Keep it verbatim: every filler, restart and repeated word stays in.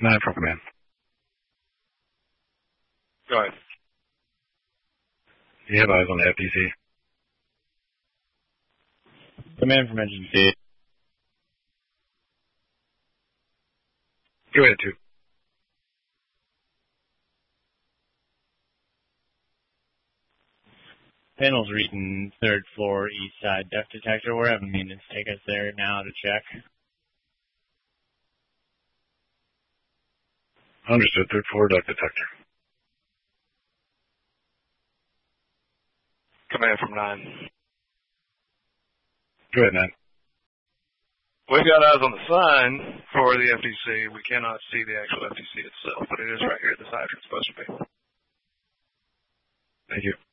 Nine from command. Go ahead. Do you have eyes on the F T C? Command from engine C. Go ahead, two. Panel's reading third floor east side duct detector. We're having maintenance take us there now to check. Understood. Third floor duct detector. Command from nine. Go ahead, nine. We've got eyes on the sign for the F T C. We cannot see the actual F T C itself, but it is right here at the side it's supposed to be. Thank you.